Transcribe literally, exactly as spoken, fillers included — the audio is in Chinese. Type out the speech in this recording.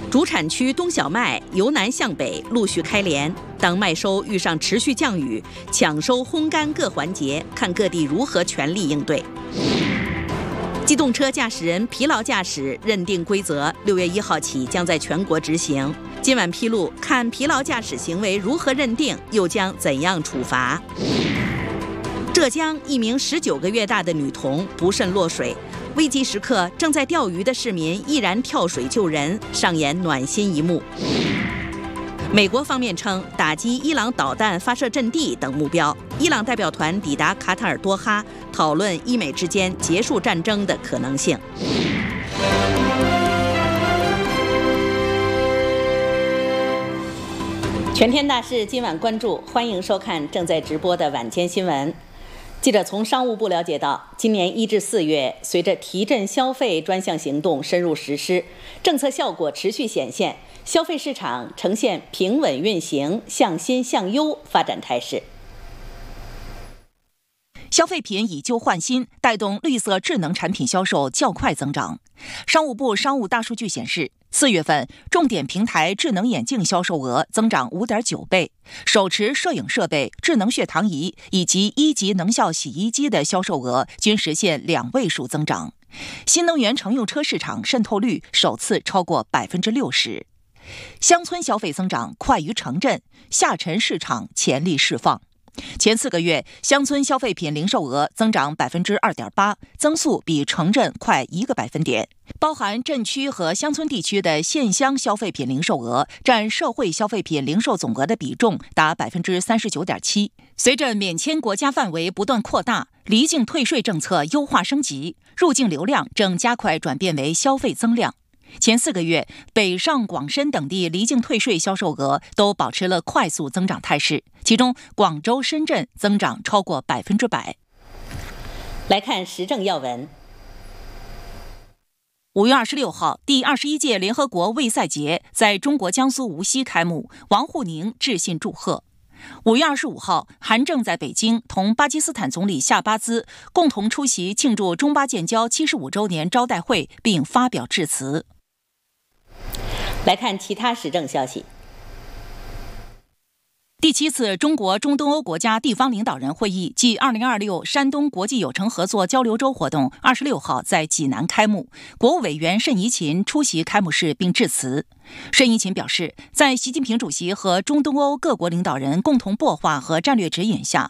主产区冬小麦由南向北陆续开镰，当麦收遇上持续降雨，抢收、烘干各环节，看各地如何全力应对。机动车驾驶人疲劳驾驶认定规则，六月一号起将在全国执行。今晚披露，看疲劳驾驶行为如何认定，又将怎样处罚？浙江一名十九个月大的女童不慎落水，危急时刻正在钓鱼的市民毅然跳水救人，上演暖心一幕。美国方面称打击伊朗导弹发射阵地等目标。伊朗代表团抵达卡塔尔多哈，讨论伊美之间结束战争的可能性。全天大事今晚关注，欢迎收看正在直播的晚间新闻。记者从商务部了解到，今年一至四月，随着提振消费专项行动深入实施，政策效果持续显现，消费市场呈现平稳运行、向新向优发展态势。 消费品以旧换新，带动绿色智能产品销售较快增长。商务部商务大数据显示，四月份重点平台智能眼镜销售额增长 五点九倍，手持摄影设备、智能血糖仪以及一级能效洗衣机的销售额均实现两位数增长。新能源乘用车市场渗透率首次超过 百分之六十。乡村消费增长快于城镇，下沉市场潜力释放。前四个月，乡村消费品零售额增长 百分之二点八， 增速比城镇快一个百分点。包含镇区和乡村地区的县乡消费品零售额占社会消费品零售总额的比重达 百分之三十九点七。随着免签国家范围不断扩大，离境退税政策优化升级，入境流量正加快转变为消费增量。前四个月，北上广深等地离境退税销售额都保持了快速增长态势，其中广州、深圳增长超过百分之百。 来看时政要闻。 五月二十六号，第二十一届联合国卫赛节在中国江苏无锡开幕，王沪宁致信祝贺。五月二十五号，韩正在北京同巴基斯坦总理夏巴兹共同出席庆祝中巴建交七十五周年招待会，并发表致辞。 来看其他时政消息。 第七次中国中东欧国家地方领导人会议暨二零二六山东国际有成合作交流周活动二十六号在济南开幕，国务委员谌贻琴出席开幕式并致辞。谌贻琴表示，在习近平主席和中东欧各国领导人共同擘画和战略指引下，